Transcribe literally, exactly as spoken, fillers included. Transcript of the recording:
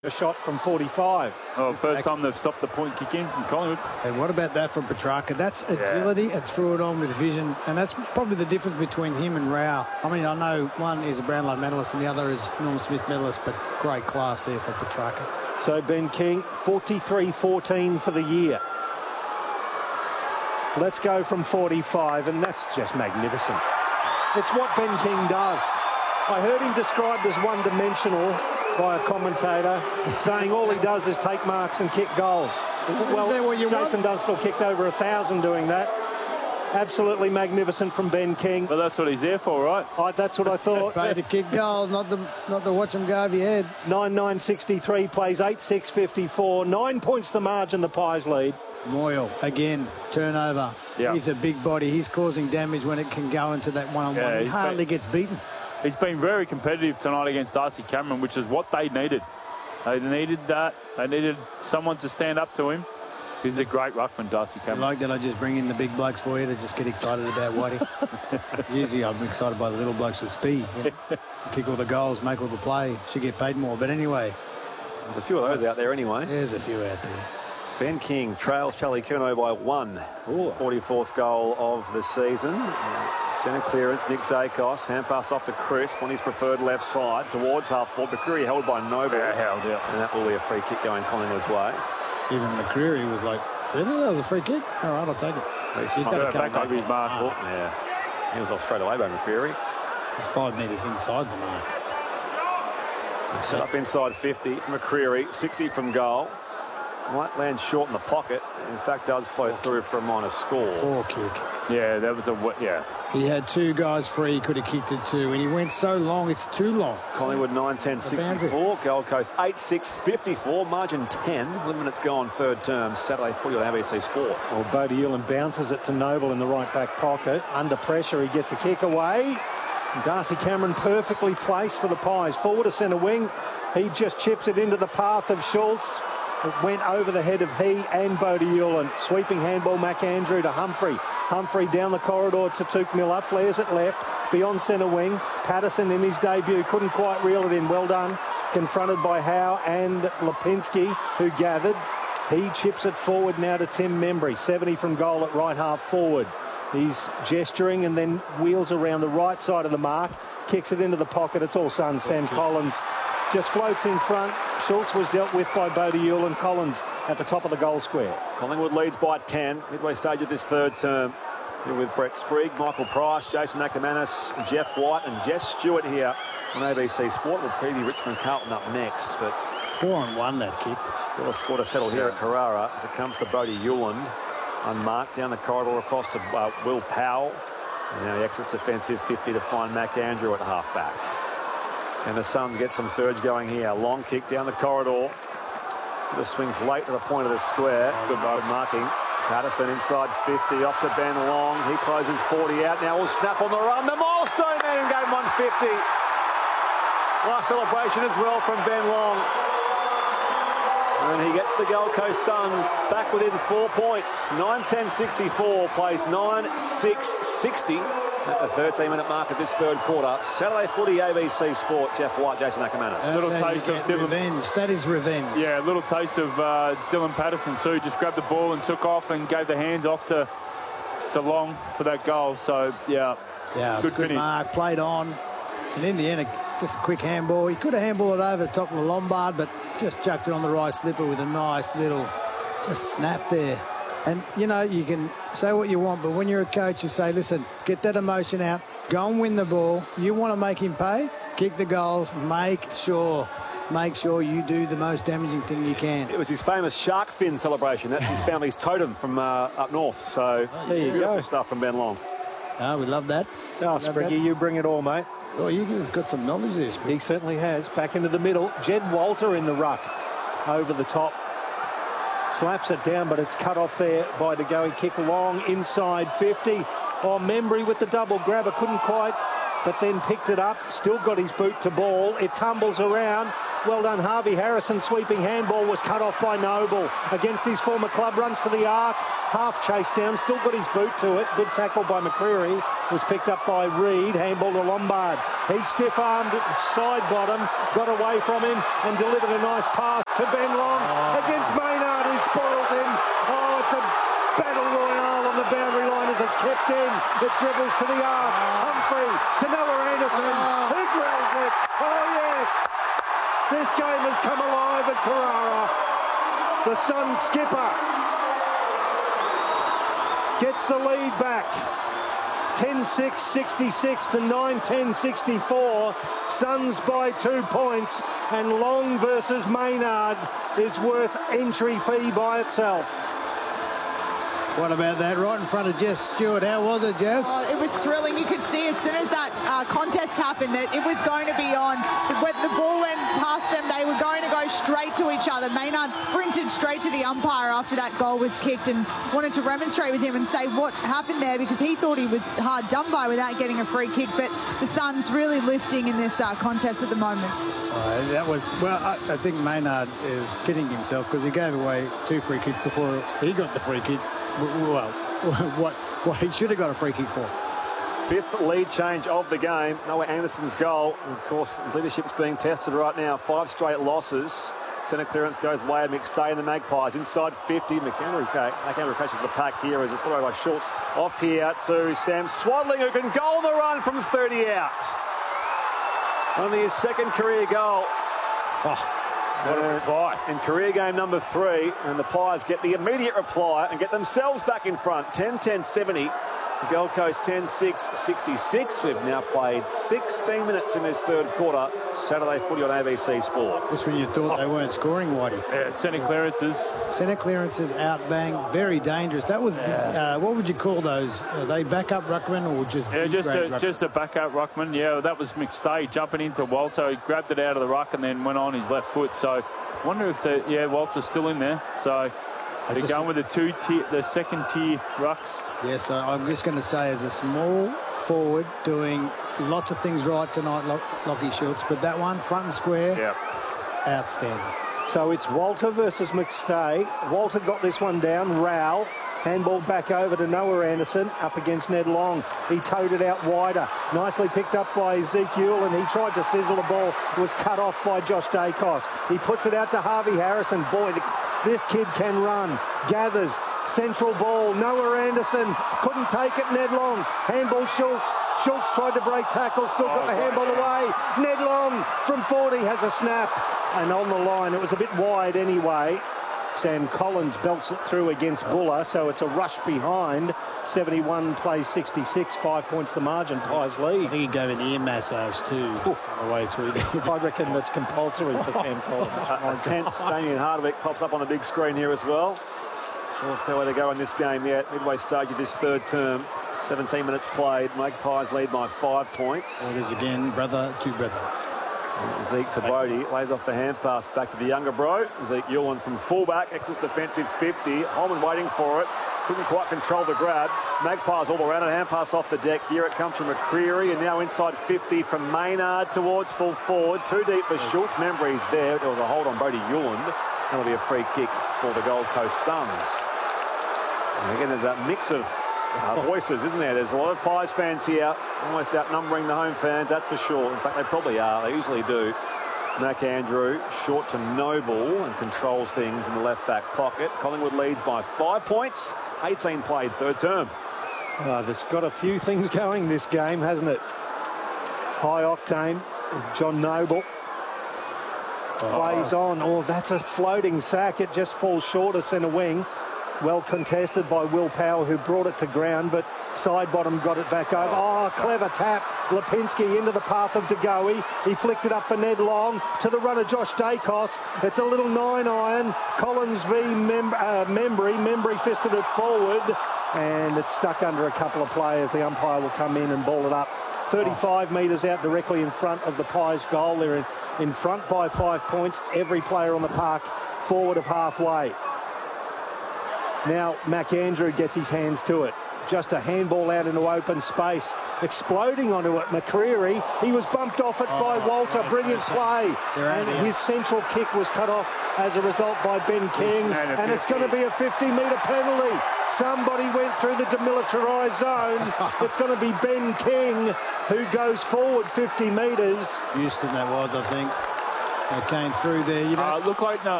A shot from forty-five. Oh, first time they've stopped the point kick in from Collingwood. And what about that from Petrarca? That's agility yeah. and threw it on with vision. And that's probably the difference between him and Rao. I mean, I know one is a Brownlow medalist and the other is Norm Smith medalist, but great class there for Petrarca. So Ben King, forty-three fourteen for the year. Let's go from forty-five, and that's just magnificent. It's what Ben King does. I heard him described as one-dimensional by a commentator, saying all he does is take marks and kick goals. Well, Jason Dunstall kicked over a thousand doing that. Absolutely magnificent from Ben King. But that's what he's there for, right? I, that's what I thought. Play to kick goals, not to, not to watch them go over your head. nine nine sixty-three, plays eight six fifty-four. Nine points the margin, the Pies lead. Moyle, again, turnover. Yep. He's a big body. He's causing damage when it can go into that one-on-one. Yeah, he hardly been, gets beaten. He's been very competitive tonight against Darcy Cameron, which is what they needed. They needed that. They needed someone to stand up to him. He's a great ruckman, Darcy Cameron. You like that I just bring in the big blokes for you to just get excited about Whitey? Usually I'm excited by the little blokes with speed. You know? Kick all the goals, make all the play. Should get paid more. But anyway. There's a few of those out there anyway. There's a few out there. Ben King trails Charlie Curnow by one. Ooh. forty-fourth goal of the season. Centre clearance, Nick Dacos. Hand pass off to Chris on his preferred left side towards half forward. McCreary held by Noble. Yeah, held, yeah. And that will be a free kick going Collingwood's way. Even McCreary was like, really? That was a free kick? All right, I'll take it. He's got back over his mark. Oh, yeah. He was off straight away by McCreary. He's five metres inside the mark. Set up inside fifty from McCreary, sixty from goal. Might land short in the pocket. In fact, does float through for a minor score. Poor kick. Yeah, that was a, yeah. He had two guys free. He could have kicked it too. And he went so long, it's too long. Collingwood nine ten sixty-four. Gold Coast eight six fifty-four. Margin ten. eleven minutes gone, third term. Saturday footy on A B C Sport. Well, Bodie Ulan bounces it to Noble in the right back pocket. Under pressure, he gets a kick away. Darcy Cameron perfectly placed for the Pies. Forward to centre wing. He just chips it into the path of Schultz. It went over the head of he and Bodie Ulan. Sweeping handball, McAndrew to Humphrey. Humphrey down the corridor to Touk Miller. Flares it left, beyond centre wing. Patterson in his debut couldn't quite reel it in. Well done. Confronted by Howe and Lipinski, who gathered. He chips it forward now to Tim Membry. seventy from goal at right half forward. He's gesturing and then wheels around the right side of the mark. Kicks it into the pocket. It's all sun. Sam Collins just floats in front. Schultz was dealt with by Bodie Ulan. Collins at the top of the goal square. Collingwood leads by ten. Midway stage of this third term. Here with Brett Sprigg, Michael Price, Jason Ackermanis, Jeff White and Jess Stewart here on A B C Sport. We'll preview Richmond Carlton up next. But four on one, that kick. Still a score to settle here at Carrara as it comes to Bodie Ulan. Unmarked down the corridor across to uh, Will Powell. And now he exits defensive fifty to find McAndrew at half-back. And the Suns get some surge going here. Long kick down the corridor. Sort of swings late to the point of the square. Good road marking. Patterson inside fifty, off to Ben Long. He closes forty out. Now will snap on the run. The milestone man in game one fifty. Nice celebration as well from Ben Long. And he gets the Gold Coast Suns back within four points. nine ten sixty-four, plays nine six sixty at the thirteen minute mark of this third quarter. Saturday footy, A B C Sport. Jeff White, Jason Ackermanis. A little taste of revenge. That is revenge. Yeah, a little taste of uh, Dylan Patterson too. Just grabbed the ball and took off and gave the hands off to to Long for that goal. So yeah, yeah, good, good finish. Mark, played on, and in the end, just a quick handball. He could have handballed it over the top of the Lombard, but just chucked it on the right slipper with a nice little just snap there. And, you know, you can say what you want, but when you're a coach, you say, listen, get that emotion out, go and win the ball. You want to make him pay, kick the goals, make sure, make sure you do the most damaging thing you can. It was his famous shark fin celebration. That's his family's totem from uh, up north. So oh, there you go. Stuff from Ben Long. Oh, we love that. Oh, Spriggy, you bring it all, mate. Oh, you've got some knowledge there, Spriggy. He certainly has. Back into the middle. Jed Walter in the ruck. Over the top. Slaps it down, but it's cut off there by De Goey. Kick long inside fifty. Oh, Membry with the double grabber. Couldn't quite, but then picked it up. Still got his boot to ball. It tumbles around. Well done, Harvey Harrison. Sweeping handball was cut off by Noble. Against his former club, runs to the arc. Half chased down, still got his boot to it. Good tackle by McCreary. Was picked up by Reed. Handball to Lombard. He stiff-armed side bottom, got away from him and delivered a nice pass to Ben Long oh. against Maynard, who spoils him. Oh, it's a battle royale on the boundary line as it's kept in. It dribbles to the arc. Humphrey to Noah Anderson, oh. who drills it. Oh, yes. This game has come alive at Carrara. The Suns skipper gets the lead back. ten six sixty-six to nine ten sixty-four. Suns by two points. And Long versus Maynard is worth entry fee by itself. What about that? Right in front of Jess Stewart. How was it, Jess? Oh, it was thrilling. You could see as soon as that uh, contest happened that it was going to be on. When the ball went past them, they were going to go straight to each other. Maynard sprinted straight to the umpire after that goal was kicked and wanted to remonstrate with him and say what happened there, because he thought he was hard done by without getting a free kick. But the Suns really lifting in this uh, contest at the moment. Uh, that was, well, I, I think Maynard is kidding himself because he gave away two free kicks before he got the free kick. Well, what, what he should have got a free kick for. Fifth lead change of the game. Noah Anderson's goal. And of course, his leadership's being tested right now. Five straight losses. Centre clearance goes the way of McStay and the Magpies. Inside fifty. McAndrew, McAndrew catches the pack here as it's put over by Schultz. Off here to Sam Swadling, who can goal the run from thirty out. Only his second career goal. Oh. What a reply. In career game number three, and the Pies get the immediate reply and get themselves back in front. ten ten seventy. The Gold Coast ten six sixty-six. We've now played sixteen minutes in this third quarter. Saturday footy on A B C Sport. Just when you thought they weren't scoring, Whitey. Yeah, centre clearances. Centre clearances, out bang, very dangerous. That was, yeah. uh, what would you call those? Are they backup ruckman or just Yeah, just a, just a backup ruckman. Yeah, that was McStay jumping into Walter. He grabbed it out of the ruck and then went on his left foot. So I wonder if the, yeah, Walter's still in there. So they're just, going with the two tier, the second tier rucks. Yes, yeah, so I'm just going to say as a small forward doing lots of things right tonight, Lockie Schultz, but that one, front and square, yep. outstanding. So it's Walter versus McStay. Walter got this one down. Rowell. Handball back over to Noah Anderson, up against Ned Long. He towed it out wider. Nicely picked up by Ezekiel, and he tried to sizzle the ball. Was cut off by Josh Dacos. He puts it out to Harvey Harrison. Boy, this kid can run. Gathers. Central ball. Noah Anderson couldn't take it. Ned Long. Handball Schultz. Schultz tried to break tackle. Still got oh, the handball away. Ned Long from forty has a snap. And on the line, it was a bit wide anyway. Sam Collins belts it through against Buller, so it's a rush behind. seventy-one plays sixty-six, five points the margin. Pies lead. I think he gave an ear massage too on the way through there. I reckon that's compulsory for Sam Collins. A tense Damien Hardwick pops up on the big screen here as well. So a fair way to go in this game yet. Midway stage of this third term. seventeen minutes played. Magpies lead by five points. It is again brother to brother. Zeke to Bodie, lays off the hand pass back to the younger bro. Zeke Ewan from fullback, Ex's defensive fifty. Holman waiting for it, couldn't quite control the grab. Magpies all around it, hand pass off the deck. Here it comes from McCreary, and now inside fifty from Maynard towards full forward. Too deep for Schultz. Membry's there. There was a hold on Bodie Ewan. That'll be a free kick for the Gold Coast Suns. And again, there's that mix of Uh, voices, isn't there? There's a lot of Pies fans here, almost outnumbering the home fans, that's for sure. In fact, they probably are. They usually do. McAndrew short to Noble and controls things in the left back pocket. Collingwood leads by five points. eighteen played third term. Oh, there's got a few things going this game, hasn't it? High octane. John Noble plays oh. on. Oh, that's a floating sack. It just falls short of centre wing. Well contested by Will Powell, who brought it to ground, but side bottom got it back over. Oh, clever tap. Lipinski into the path of DeGoey. He flicked it up for Ned Long to the runner Josh Dacos. It's a little nine iron. Collins v Mem uh, Membry. Membry fisted it forward, and it's stuck under a couple of players. The umpire will come in and ball it up. thirty-five oh. metres out directly in front of the Pies goal. They're in, in front by five points. Every player on the park forward of halfway. Now McAndrew gets his hands to it. just a handball out into open space. Exploding onto it, McCreery. He was bumped off it oh, by Walter. Brilliant play. And his central kick was cut off as a result by Ben King. And, and it's going to be a fifty metre penalty. Somebody went through the demilitarised zone. It's going to be Ben King who goes forward fifty metres. Houston that was, I think. They came through there. You know, uh, look like no.